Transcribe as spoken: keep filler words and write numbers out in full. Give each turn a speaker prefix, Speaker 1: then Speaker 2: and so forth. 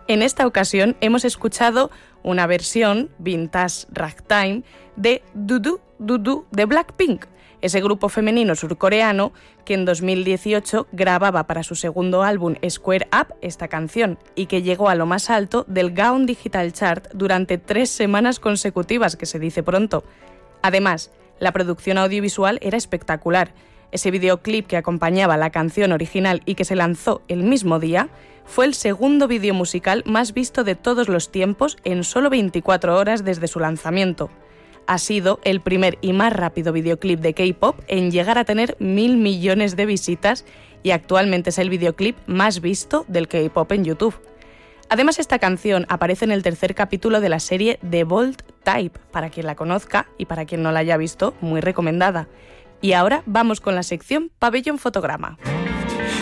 Speaker 1: En esta ocasión hemos escuchado una versión vintage ragtime de Do Do Do Do de Blackpink, ese grupo femenino surcoreano que en dos mil dieciocho grababa para su segundo álbum Square Up esta canción y que llegó a lo más alto del Gaon Digital Chart durante tres semanas consecutivas, que se dice pronto. Además, la producción audiovisual era espectacular. Ese videoclip que acompañaba la canción original y que se lanzó el mismo día fue el segundo vídeo musical más visto de todos los tiempos en solo veinticuatro horas desde su lanzamiento. Ha sido el primer y más rápido videoclip de K-pop en llegar a tener mil millones de visitas y actualmente es el videoclip más visto del K-pop en YouTube. Además, esta canción aparece en el tercer capítulo de la serie The Bold Type, para quien la conozca y para quien no la haya visto, muy recomendada. Y ahora vamos con la sección Pabellón Fotograma.